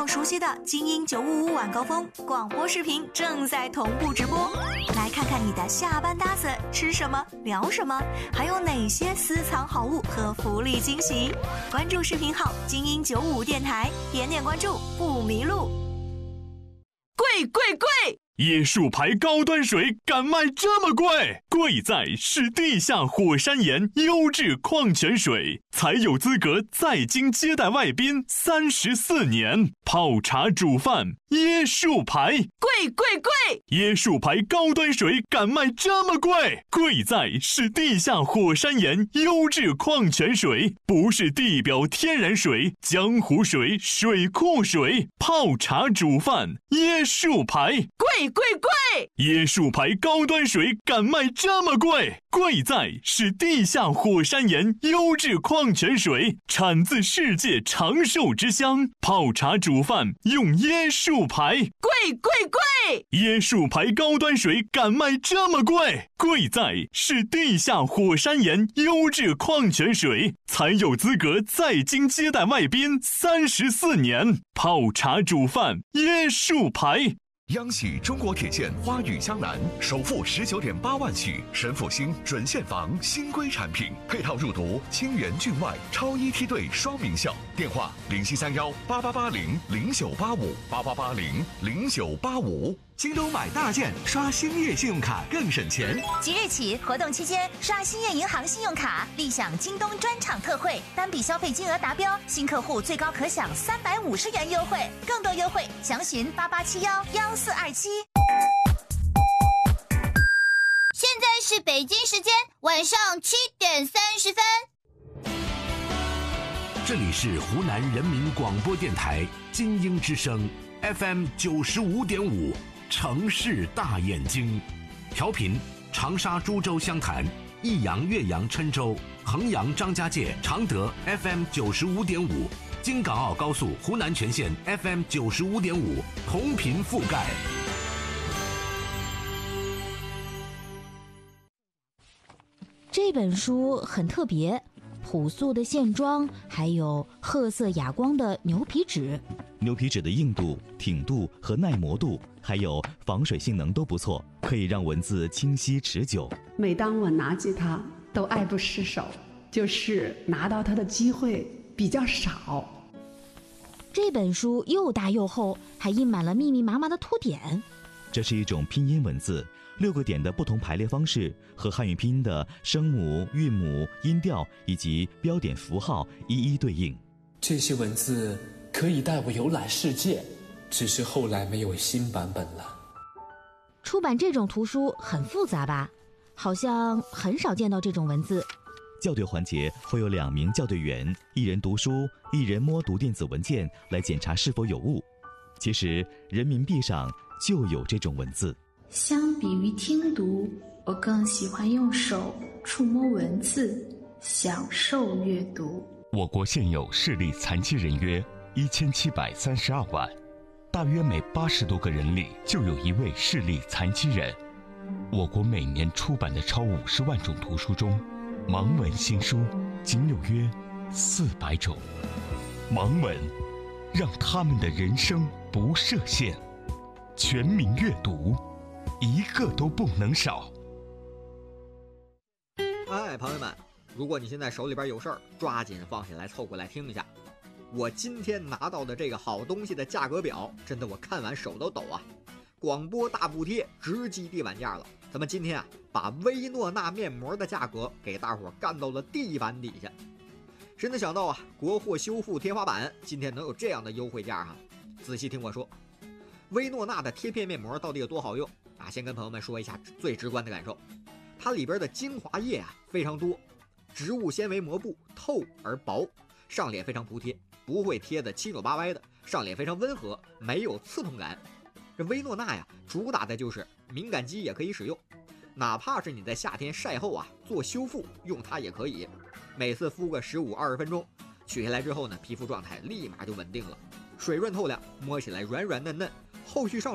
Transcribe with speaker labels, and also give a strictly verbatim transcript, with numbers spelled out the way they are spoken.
Speaker 1: 友熟悉的精英九五五晚高峰广播视频正在同步直播，来看看你的下班搭子吃什么聊什么，还有哪些私藏好物和福利惊喜。关注视频号精英九五五电台，点点关注不迷路。
Speaker 2: 贵贵贵！
Speaker 3: 椰树牌高端水敢卖这么贵？贵在是地下火山岩优质矿泉水，才有资格在京接待外宾三十四年。泡茶煮饭，椰树牌，
Speaker 2: 贵贵贵！
Speaker 3: 椰树牌高端水敢卖这么贵？贵在是地下火山岩优质矿泉水，不是地表天然水、江湖水、水库水。泡茶煮饭，椰树牌，
Speaker 2: 贵贵贵！
Speaker 3: 椰树牌高端水敢卖这么贵？贵在是地下火山岩优质矿泉水，产自世界长寿之乡。泡茶煮饭用椰树牌，
Speaker 2: 贵贵贵！
Speaker 3: 椰树牌高端水敢卖这么贵？贵在是地下火山岩优质矿泉水，才有资格在京接待外宾三十四年。泡茶煮饭，椰树牌。
Speaker 4: 央喜中国铁建花语江南首付十九点八万起，神复兴准现房新规产品，配套入读清源郡外超一梯队双名校。电话零七三幺八八八零零九八五八八八零零九八五。京东买大件刷兴业信用卡更省钱。
Speaker 5: 即日起，活动期间刷兴业银行信用卡，立享京东专场特惠，单笔消费金额达标，新客户最高可享三百五十元优惠。更多优惠，详询八八七幺幺四二七。
Speaker 6: 现在是北京时间晚上七点三十分。
Speaker 7: 这里是湖南人民广播电台精英之声 F M 九十五点五。城市大眼睛，调频长沙、株洲、湘潭、益阳、岳阳、郴州、衡阳、张家界、常德 F M 九十五点五，京港澳高速湖南全线 F M 九十五点五，同频覆盖。
Speaker 8: 这本书很特别，朴素的线装，还有褐色哑光的牛皮纸。
Speaker 9: 牛皮纸的硬度、挺度和耐磨度，还有防水性能都不错，可以让文字清晰持久。
Speaker 10: 每当我拿起它，都爱不释手，就是拿到它的机会比较少。
Speaker 8: 这本书又大又厚，还印满了密密麻麻的图典。
Speaker 9: 这是一种拼音文字，六个点的不同排列方式和汉语拼音的声母、韵母、音调以及标点符号一一对应。
Speaker 11: 这些文字可以带我游览世界，只是后来没有新版本了。
Speaker 8: 出版这种图书很复杂吧？好像很少见到这种文字。
Speaker 9: 校对环节会有两名校对员，一人读书，一人摸读电子文件来检查是否有误。其实人民币上就有这种文字。
Speaker 12: 相比于听读，我更喜欢用手触摸文字，享受阅读。
Speaker 13: 我国现有视力残疾人约一千七百三十二万，大约每八十多个人里就有一位视力残疾人。我国每年出版的超五十万种图书中，盲文新书仅有约四百种。盲文让他们的人生不设限，全民阅读，一个都不能少。
Speaker 14: 哎，朋友们，如果你现在手里边有事儿，抓紧放下来凑过来听一下。我今天拿到的这个好东西的价格表，真的我看完手都抖啊！广播大补贴，直击地板价了。咱们今天啊，把薇诺娜面膜的价格给大伙干到了地板底下。谁能想到啊，国货修复天花板今天能有这样的优惠价哈、啊？仔细听我说，薇诺娜的贴片面膜到底有多好用啊？先跟朋友们说一下最直观的感受，它里边的精华液啊非常多，植物纤维膜布透而薄，上脸非常服帖，不会贴得七扭八歪的，上脸非常温和，没有刺痛感。这薇诺娜呀，主打的就是敏感肌也可以使用，哪怕是你在夏天晒后啊做修复，用它也可以。每次敷个十五二十分钟，取下来之后呢，皮肤状态立马就稳定了，水润透亮，摸起来软软嫩嫩，后续上